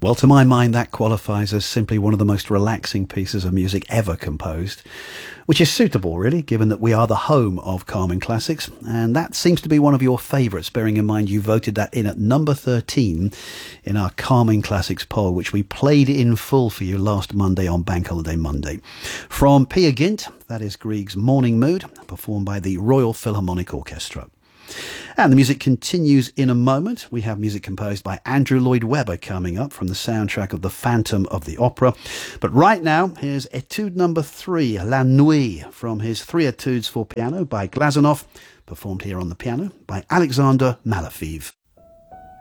Well, to my mind, that qualifies as simply one of the most relaxing pieces of music ever composed, which is suitable, really, given that we are the home of Carmen Classics, and that seems to be one of your favourites, bearing in mind you voted that in at number 13 in our Carmen Classics poll, which we played in full for you last Monday on Bank Holiday Monday. From Peer Gynt, that is Grieg's Morning Mood, performed by the Royal Philharmonic Orchestra. And the music continues in a moment. We have music composed by Andrew Lloyd Webber coming up from the soundtrack of The Phantom of the Opera. But right now, here's Etude number 3, La Nuit, from his 3 Etudes for piano by Glazunov, performed here on the piano by Alexander Malafeev.